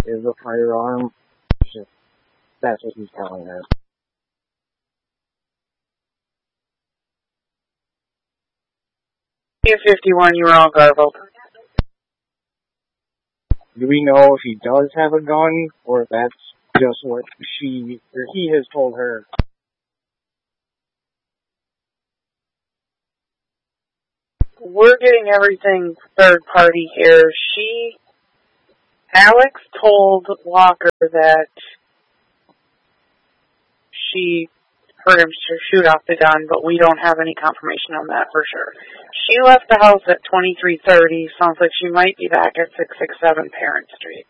is a firearm. It's just, that's what he's telling her. You're 51, you were all garbled. Do we know if he does have a gun, or if that's just what he has told her? We're getting everything third party here. Alex told Walker that she heard him shoot off the gun, but we don't have any confirmation on that for sure. She left the house at 2330. Sounds like she might be back at 667 Parent Street.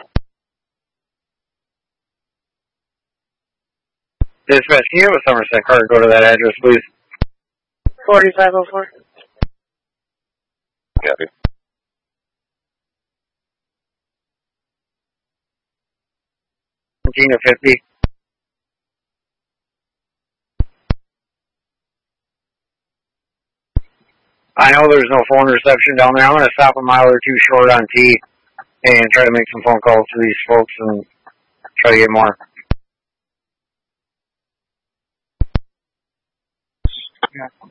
Dispatch, can you have a Somerset car go to that address, please? 4504. Copy. Gina 50. I know there's no phone reception down there. I'm going to stop a mile or two short on T and try to make some phone calls to these folks and try to get more. Yeah.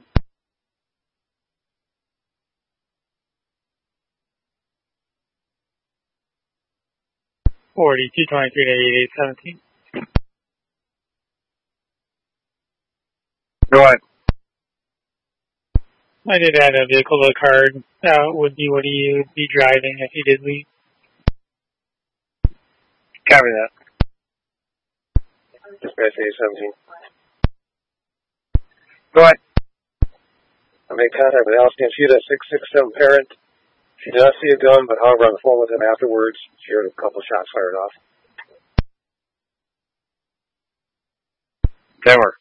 Forty 223 8817. Go ahead. I did add a vehicle to the card. Would be what he would be driving if he did leave. Copy that. Dispatch 817. Go ahead. I made contact with Alice Canchita, 667 Parent. She did not see a gun, but however, on the phone with him afterwards, she heard a couple shots fired off. That works.